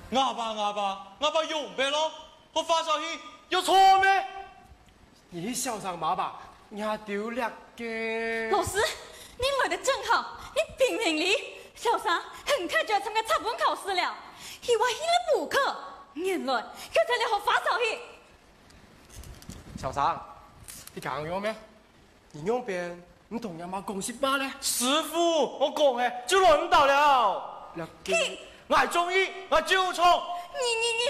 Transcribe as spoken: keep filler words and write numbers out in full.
阿爸阿爸，阿爸用呗咯，我发烧气有错咩？ 你小上爸爸，也丢脸嘅。 老师，你来的正好，你评评理。小三很快就要参加插本考试了，希望他来补课，原来佢才嚟學發燒氣。 小三，你講咗咩？你用邊？你同阿媽講實話咧？ 師傅，我講嘅就輪到了。 你我係中醫，我係趙聰。 你你你。